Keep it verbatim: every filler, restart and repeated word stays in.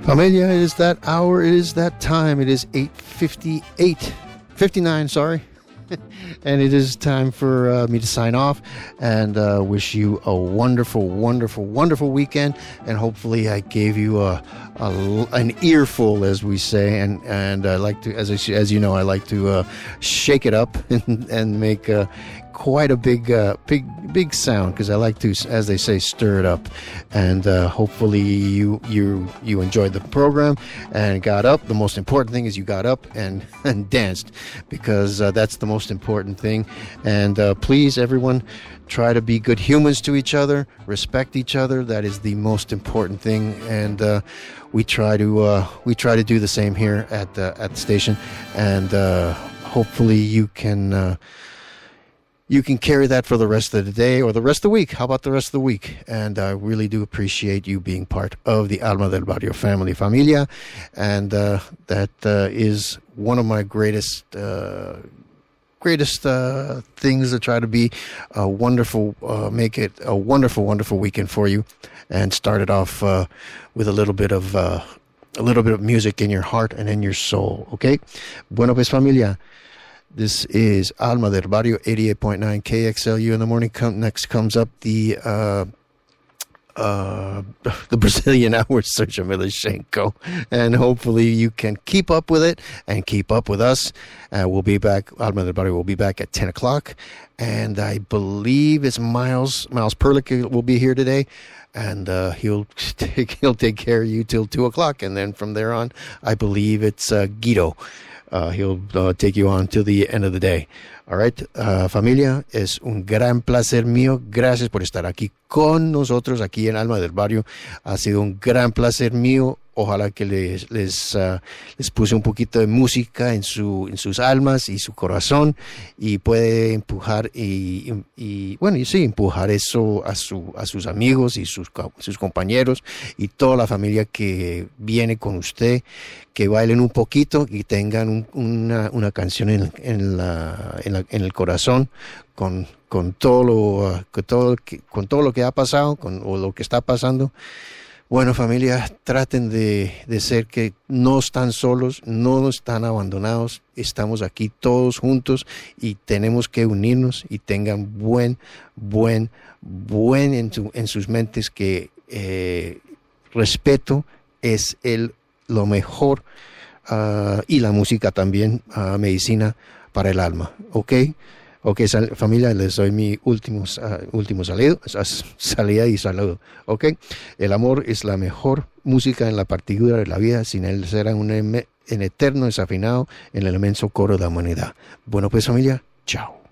Familia, it is that hour, it is that time. It is eight fifty-eight, fifty-nine, sorry. And it is time for uh, me to sign off and uh, wish you a wonderful, wonderful, wonderful weekend. And hopefully I gave you a, a an earful, as we say. And and I like to, as I, as you know, I like to uh, shake it up and, and make uh, quite a big, uh, big, big sound, because I like to, as they say, stir it up. And uh, hopefully you you you enjoyed the program and got up. The most important thing is you got up and and danced, because uh, that's the most important thing. And uh, please, everyone, try to be good humans to each other, respect each other. That is the most important thing. And uh, we try to uh, we try to do the same here at the at the station. And uh, hopefully you can. Uh, You can carry that for the rest of the day or the rest of the week. How about the rest of the week? And I really do appreciate you being part of the Alma del Barrio family, familia. And uh, that uh, is one of my greatest uh, greatest uh, things, to try to be a wonderful, uh, make it a wonderful, wonderful weekend for you. And start it off uh, with a little bit of uh, a little bit of music in your heart and in your soul. Okay? Bueno, pues, familia. This is Alma del Barrio, eighty-eight point nine K X L U in the morning. Come, next comes up the uh, uh, the Brazilian hour, Sergio Milashenko. And hopefully you can keep up with it and keep up with us. Uh, we'll be back, Alma del Barrio will be back at ten o'clock. And I believe it's Miles, Miles Perlick will be here today. And uh, he'll take, he'll take care of you till two o'clock. And then from there on, I believe it's uh, Guido. Uh, he'll uh, take you on till the end of the day. All right, uh, familia, es un gran placer mío. Gracias por estar aquí con nosotros, aquí en Alma del Barrio. Ha sido un gran placer mío. Ojalá que les les, uh, les puse un poquito de música en su en sus almas y su corazón, y puede empujar y, y, y bueno, y sí, empujar eso a su a sus amigos y sus sus compañeros y toda la familia que viene con usted, que bailen un poquito y tengan un, una una canción en, en la en la en el corazón, con con todo lo uh, con todo que, con todo lo que ha pasado, con o lo que está pasando. Bueno, familia, traten de, de ser que no están solos, no están abandonados, estamos aquí todos juntos y tenemos que unirnos, y tengan buen, buen, buen en, su, en sus mentes que eh, respeto es el, lo mejor, uh, y la música también, uh, medicina para el alma, ¿ok? Ok, sal, familia, les doy mi último, uh, último salido, salida y saludo. Ok, el amor es la mejor música en la partitura de la vida. Sin él será un, en eterno desafinado en el inmenso coro de la humanidad. Bueno, pues, familia, chao.